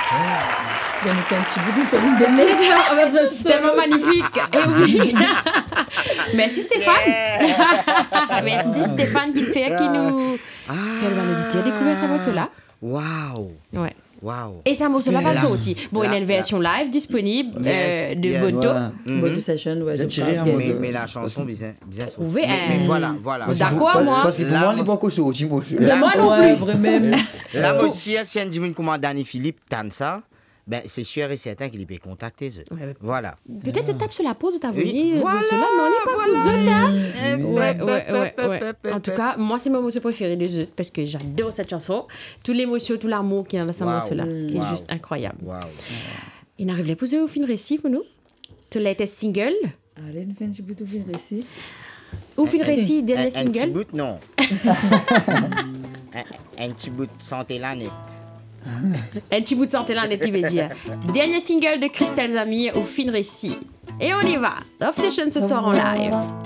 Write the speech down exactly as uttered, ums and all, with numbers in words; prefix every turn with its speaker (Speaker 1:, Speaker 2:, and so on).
Speaker 1: Je vais nous faire un petit bout, nous faire une belle.
Speaker 2: C'est tellement magnifique. Et oui. Merci Stéphane. Yeah. Merci Stéphane qui, fait, qui nous ah. fait l'auditeur découvrir ça morceau-là.
Speaker 3: Waouh.
Speaker 2: Ouais.
Speaker 3: Wow.
Speaker 2: Et ça morceau-là va sortir. Bon, il y a une version live disponible yes, euh, de yes. Bodo.
Speaker 1: Mm-hmm. Bodo Session, ouais.
Speaker 3: Mais, mais la chanson, bien, bien sortie. Mais, mais, mais voilà, voilà.
Speaker 2: D'accord, moi.
Speaker 4: Parce que pour moi, il n'est pas encore sorti.
Speaker 2: Moi non plus.
Speaker 1: Vraiment.
Speaker 3: Là aussi, si on dit comment Danny Philippe tente ça, ben, c'est sûr et certain qu'il peut contacter eux. Ouais. Voilà.
Speaker 2: Peut-être tu tapes sur la pause de ta venue. Voilà. Cela, mais on n'est pas voilà. Pour ouais, ouais, ouais, ouais. En tout cas, moi, c'est mon morceau préféré des autres parce que j'adore cette chanson. Toute l'émotion, tout l'amour qui est dans ce wow. morceau-là, qui est wow. juste incroyable. Wow. Il arrive à poser au fin récit pour nous. Tu latest single.
Speaker 1: Allez, nous faisons un petit bout au fin récit.
Speaker 2: Au fin récit, dernier single.
Speaker 3: Un petit bout, non. Un petit bout de santé la nette.
Speaker 2: Un petit bout de santé là, net immédiat. Dernier single de Christelle Zami au fin récit. Et on y va. Obsession ce soir en live.